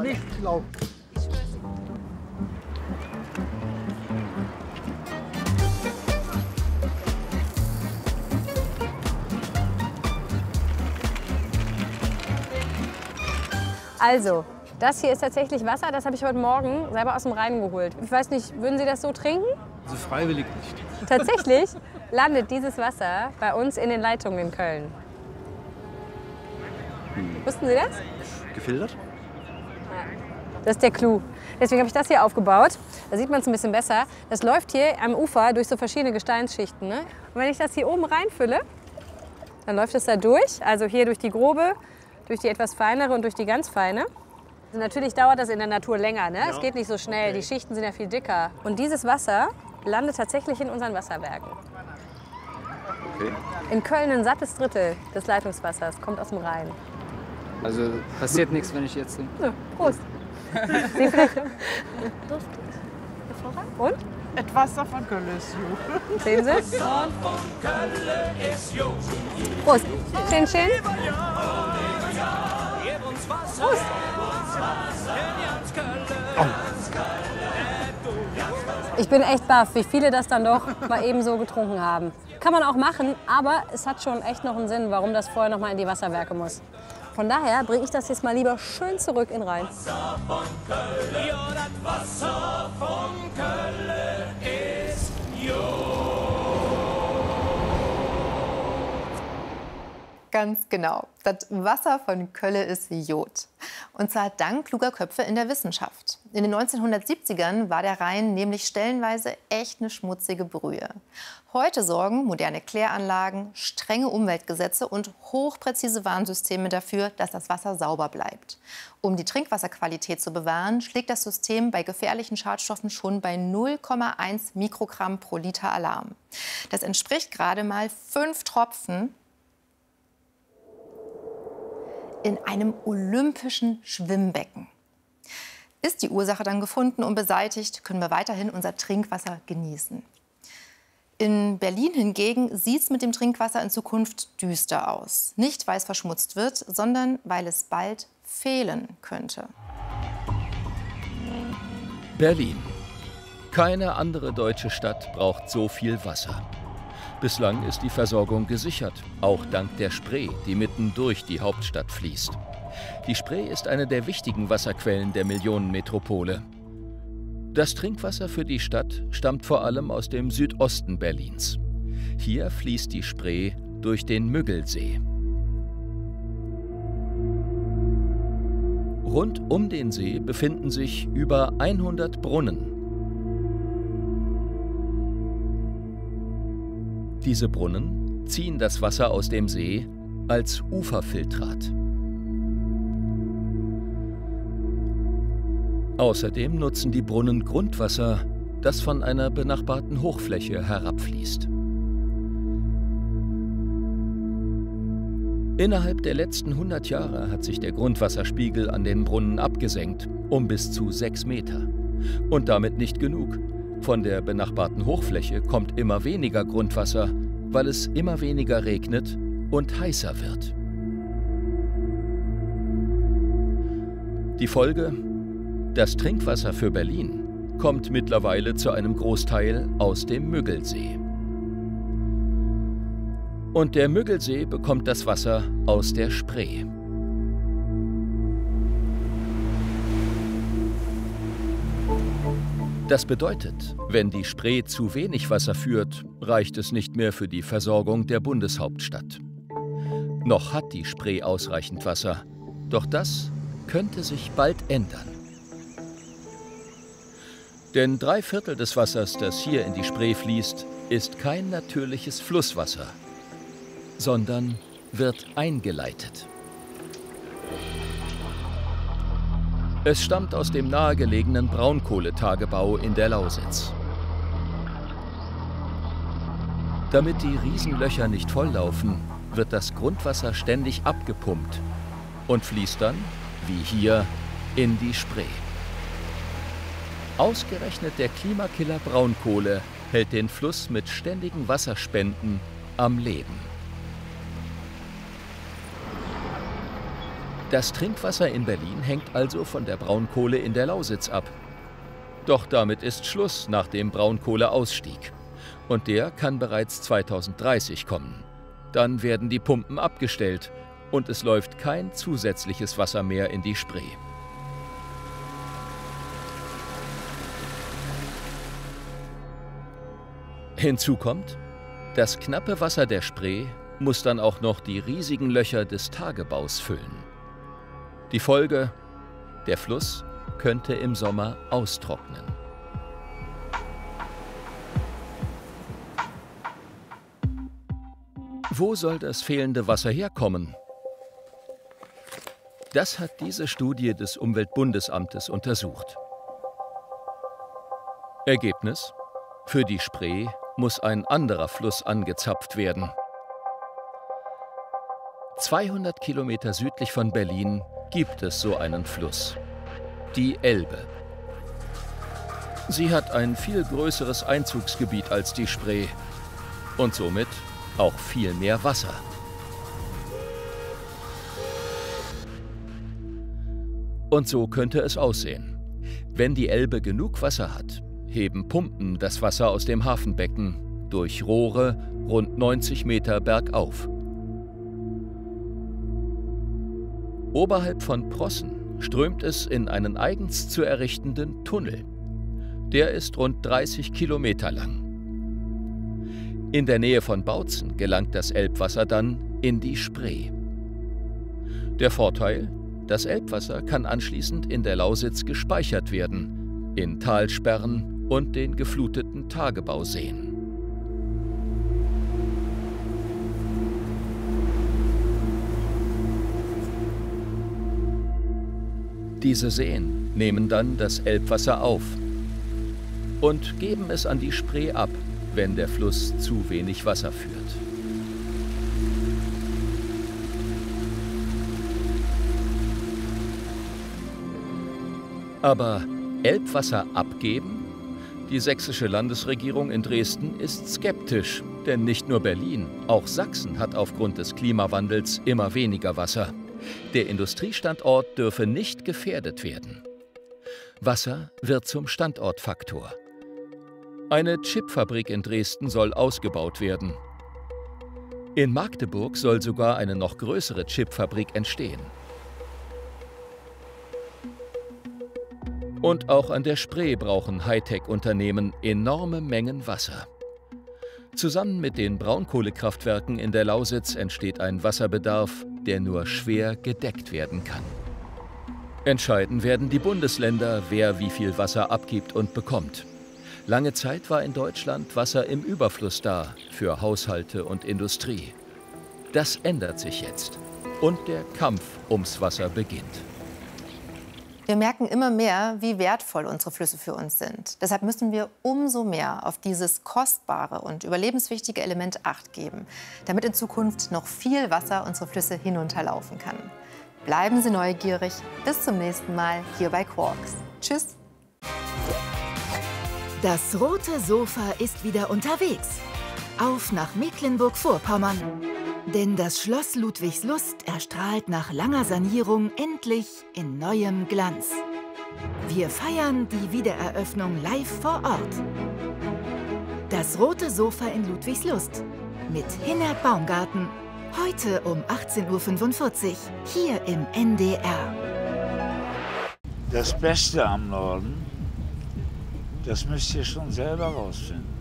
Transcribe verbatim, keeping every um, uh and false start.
nicht glauben. Also, das hier ist tatsächlich Wasser, das habe ich heute Morgen selber aus dem Rhein geholt. Ich weiß nicht, würden Sie das so trinken? Also freiwillig nicht. Tatsächlich landet dieses Wasser bei uns in den Leitungen in Köln. Hm. Wussten Sie das? Gefiltert? Ja. Das ist der Clou. Deswegen habe ich das hier aufgebaut. Da sieht man es ein bisschen besser. Das läuft hier am Ufer durch so verschiedene Gesteinsschichten. Ne? Und wenn ich das hier oben reinfülle, dann läuft es da durch. Also hier durch die grobe, durch die etwas feinere und durch die ganz feine. Also natürlich dauert das in der Natur länger. Ne? Ja. Es geht nicht so schnell. Okay. Die Schichten sind ja viel dicker. Und dieses Wasser landet tatsächlich in unseren Wasserwerken. Okay. In Köln ein sattes Drittel des Leitungswassers kommt aus dem Rhein. Also passiert nichts, wenn ich jetzt trinke? Ja, Prost. Sie vielleicht? Durstig. Hervorragend. Und? Das Wasser von Köln ist gut. Sehen Sie? Prost. Schön, schön. Prost. Oh. Ich bin echt baff, wie viele das dann doch mal eben so getrunken haben. Kann man auch machen, aber es hat schon echt noch einen Sinn, warum das vorher noch mal in die Wasserwerke muss. Von daher bringe ich das jetzt mal lieber schön zurück in den Rhein. Wasser von Köln, ja, das Wasser von Köln ist Jod. Ganz genau. Das Wasser von Köln ist Jod. Und zwar dank kluger Köpfe in der Wissenschaft. In den neunzehnhundertsiebzigern war der Rhein nämlich stellenweise echt eine schmutzige Brühe. Heute sorgen moderne Kläranlagen, strenge Umweltgesetze und hochpräzise Warnsysteme dafür, dass das Wasser sauber bleibt. Um die Trinkwasserqualität zu bewahren, schlägt das System bei gefährlichen Schadstoffen schon bei null Komma eins Mikrogramm pro Liter Alarm. Das entspricht gerade mal fünf Tropfen in einem olympischen Schwimmbecken. Ist die Ursache dann gefunden und beseitigt, können wir weiterhin unser Trinkwasser genießen. In Berlin hingegen sieht es mit dem Trinkwasser in Zukunft düster aus. Nicht, weil es verschmutzt wird, sondern weil es bald fehlen könnte. Berlin. Keine andere deutsche Stadt braucht so viel Wasser. Bislang ist die Versorgung gesichert, auch dank der Spree, die mitten durch die Hauptstadt fließt. Die Spree ist eine der wichtigen Wasserquellen der Millionenmetropole. Das Trinkwasser für die Stadt stammt vor allem aus dem Südosten Berlins. Hier fließt die Spree durch den Müggelsee. Rund um den See befinden sich über hundert Brunnen. Diese Brunnen ziehen das Wasser aus dem See als Uferfiltrat. Außerdem nutzen die Brunnen Grundwasser, das von einer benachbarten Hochfläche herabfließt. Innerhalb der letzten hundert Jahre hat sich der Grundwasserspiegel an den Brunnen abgesenkt, um bis zu sechs Meter. Und damit nicht genug. Von der benachbarten Hochfläche kommt immer weniger Grundwasser, weil es immer weniger regnet und heißer wird. Die Folge? Das Trinkwasser für Berlin kommt mittlerweile zu einem Großteil aus dem Müggelsee. Und der Müggelsee bekommt das Wasser aus der Spree. Das bedeutet, wenn die Spree zu wenig Wasser führt, reicht es nicht mehr für die Versorgung der Bundeshauptstadt. Noch hat die Spree ausreichend Wasser, doch das könnte sich bald ändern. Denn drei Viertel des Wassers, das hier in die Spree fließt, ist kein natürliches Flusswasser, sondern wird eingeleitet. Es stammt aus dem nahegelegenen Braunkohletagebau in der Lausitz. Damit die Riesenlöcher nicht volllaufen, wird das Grundwasser ständig abgepumpt und fließt dann, wie hier, in die Spree. Ausgerechnet der Klimakiller Braunkohle hält den Fluss mit ständigen Wasserspenden am Leben. Das Trinkwasser in Berlin hängt also von der Braunkohle in der Lausitz ab. Doch damit ist Schluss nach dem Braunkohleausstieg. Und der kann bereits zweitausenddreißig kommen. Dann werden die Pumpen abgestellt und es läuft kein zusätzliches Wasser mehr in die Spree. Hinzu kommt, das knappe Wasser der Spree muss dann auch noch die riesigen Löcher des Tagebaus füllen. Die Folge: der Fluss könnte im Sommer austrocknen. Wo soll das fehlende Wasser herkommen? Das hat diese Studie des Umweltbundesamtes untersucht. Ergebnis: Für die Spree muss ein anderer Fluss angezapft werden. zweihundert Kilometer südlich von Berlin gibt es so einen Fluss, die Elbe. Sie hat ein viel größeres Einzugsgebiet als die Spree und somit auch viel mehr Wasser. Und so könnte es aussehen. Wenn die Elbe genug Wasser hat, heben Pumpen das Wasser aus dem Hafenbecken durch Rohre rund neunzig Meter bergauf. Oberhalb von Prossen strömt es in einen eigens zu errichtenden Tunnel. Der ist rund dreißig Kilometer lang. In der Nähe von Bautzen gelangt das Elbwasser dann in die Spree. Der Vorteil: Das Elbwasser kann anschließend in der Lausitz gespeichert werden, in Talsperren und den gefluteten Tagebauseen. Diese Seen nehmen dann das Elbwasser auf und geben es an die Spree ab, wenn der Fluss zu wenig Wasser führt. Aber Elbwasser abgeben? Die sächsische Landesregierung in Dresden ist skeptisch, denn nicht nur Berlin, auch Sachsen hat aufgrund des Klimawandels immer weniger Wasser. Der Industriestandort dürfe nicht gefährdet werden. Wasser wird zum Standortfaktor. Eine Chipfabrik in Dresden soll ausgebaut werden. In Magdeburg soll sogar eine noch größere Chipfabrik entstehen. Und auch an der Spree brauchen Hightech-Unternehmen enorme Mengen Wasser. Zusammen mit den Braunkohlekraftwerken in der Lausitz entsteht ein Wasserbedarf, der nur schwer gedeckt werden kann. Entscheiden werden die Bundesländer, wer wie viel Wasser abgibt und bekommt. Lange Zeit war in Deutschland Wasser im Überfluss da für Haushalte und Industrie. Das ändert sich jetzt und der Kampf ums Wasser beginnt. Wir merken immer mehr, wie wertvoll unsere Flüsse für uns sind. Deshalb müssen wir umso mehr auf dieses kostbare und überlebenswichtige Element Acht geben, damit in Zukunft noch viel Wasser unsere Flüsse hinunterlaufen kann. Bleiben Sie neugierig. Bis zum nächsten Mal hier bei Quarks. Tschüss. Das rote Sofa ist wieder unterwegs. Auf nach Mecklenburg-Vorpommern. Denn das Schloss Ludwigslust erstrahlt nach langer Sanierung endlich in neuem Glanz. Wir feiern die Wiedereröffnung live vor Ort. Das rote Sofa in Ludwigslust mit Hinnerk Baumgarten. Heute um achtzehn Uhr fünfundvierzig hier im N D R. Das Beste am Norden, das müsst ihr schon selber rausfinden.